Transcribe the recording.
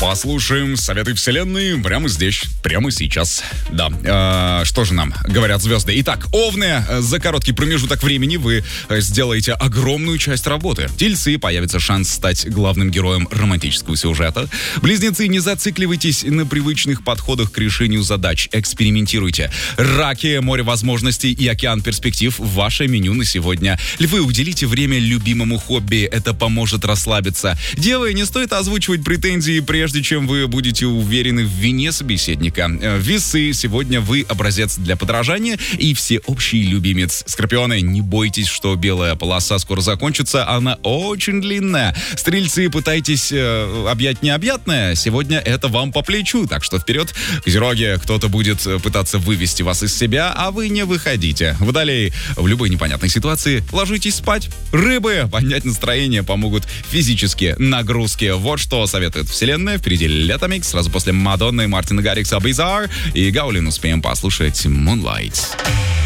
Послушаем советы вселенной прямо здесь, прямо сейчас. Да, что же нам говорят звезды? Итак, Овны, за короткий промежуток времени вы сделаете огромную часть работы. Тельцы, появится шанс стать главным героем романтического сюжета. Близнецы, не зацикливайтесь на привычных подходах к решению задач. Экспериментируйте. Раки, море возможностей и океан перспектив — ваше меню на сегодня. Львы, уделите время любимому хобби, это поможет расслабиться. Девы, не стоит озвучивать претензии, прежде чем вы будете уверены в вине собеседника. Весы, сегодня вы образец для подражания и всеобщий любимец. Скорпионы, не бойтесь, что белая полоса скоро закончится, она очень длинная. Стрельцы, пытайтесь объять необъятное, сегодня это вам по плечу, так что вперед. Козероги, кто-то будет пытаться вывести вас из себя, а вы не выходите. Водолеи, в любой непонятной ситуации ложитесь спать. Рыбы, поднять настроение помогут физические нагрузки. Вот что советует вселенная. Впереди Летомикс, сразу после Мадонны, Мартина Гаррикса, Bizarre и Гаулин успеем послушать Moonlight.